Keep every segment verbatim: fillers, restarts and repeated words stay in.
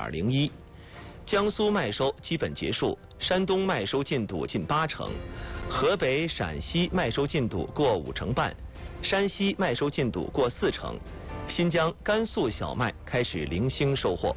点零一。江苏麦收基本结束，山东麦收进度近八成，河北、陕西麦收进度过五成半，山西麦收进度过四成，新疆、甘肃小麦开始零星收获。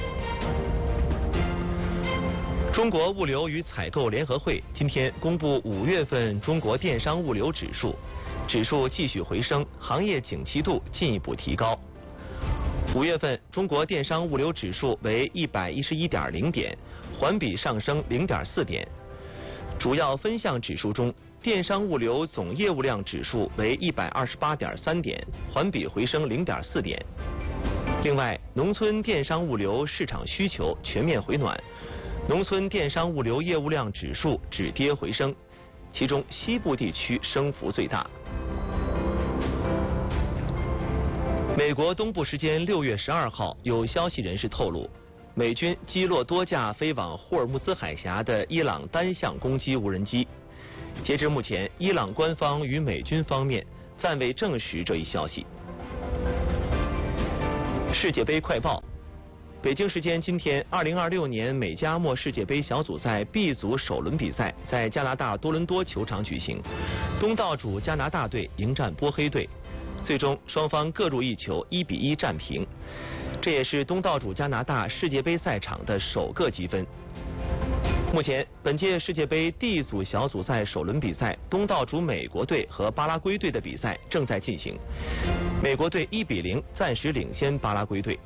中国物流与采购联合会今天公布五月份中国电商物流指数，指数继续回升，行业景气度进一步提高。五月份中国电商物流指数为一百一十一点零点，环比上升零点四点。主要分项指数中，电商物流总业务量指数为一百二十八点三点，环比回升零点四点。另外，农村电商物流市场需求全面回暖，农村电商物流业务量指数止跌回升，其中西部地区升幅最大。美国东部时间六月十二号，有消息人士透露，美军击落多架飞往霍尔木兹海峡的伊朗单向攻击无人机。截至目前，伊朗官方与美军方面暂未证实这一消息。世界杯快报：北京时间今天，二零二六年美加墨世界杯小组赛 B 组首轮比赛在加拿大多伦多球场举行，东道主加拿大队迎战波黑队。最终双方各入一球，一比一战平，这也是东道主加拿大世界杯赛场的首个积分。目前本届世界杯 D 组小组赛首轮比赛，东道主美国队和巴拉圭队的比赛正在进行，美国队一比零暂时领先巴拉圭队。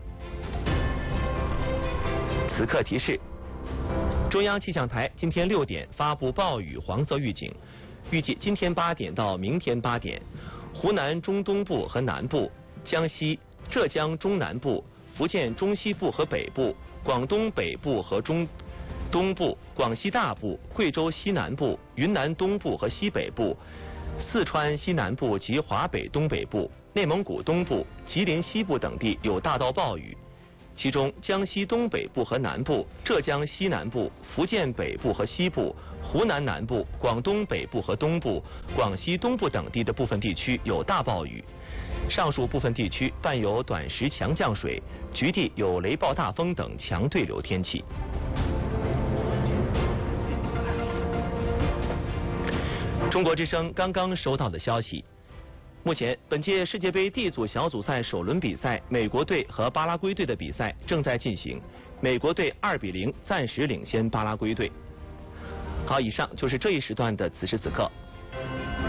此刻提示：中央气象台今天六点发布暴雨黄色预警，预计今天八点到明天八点。湖南中东部和南部、江西、浙江中南部、福建中西部和北部、广东北部和中东部、广西大部、贵州西南部、云南东部和西北部、四川西南部及华北东北部、内蒙古东部、吉林西部等地有大到暴雨，其中江西东北部和南部、浙江西南部、福建北部和西部、湖南南部、广东北部和东部、广西东部等地的部分地区有大暴雨，上述部分地区伴有短时强降水，局地有雷暴大风等强对流天气。中国之声刚刚收到的消息，目前本届世界杯 D 组小组赛首轮比赛，美国队和巴拉圭队的比赛正在进行，美国队二比零暂时领先巴拉圭队。好，以上就是这一时段的此时此刻。